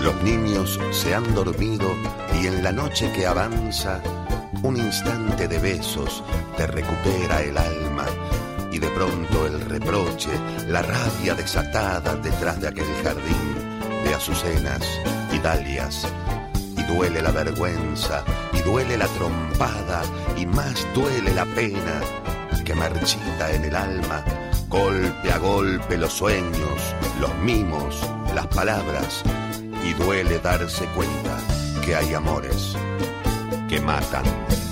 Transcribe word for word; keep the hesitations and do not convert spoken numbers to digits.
Los niños se han dormido y en la noche que avanza, un instante de besos te recupera el alma y de pronto el reproche, la rabia desatada detrás de aquel jardín de azucenas y dalias. Y duele la vergüenza, y duele la trompada, y más duele la pena que marchita en el alma, golpe a golpe los sueños, los mimos, las palabras, y duele darse cuenta que hay amores que matan.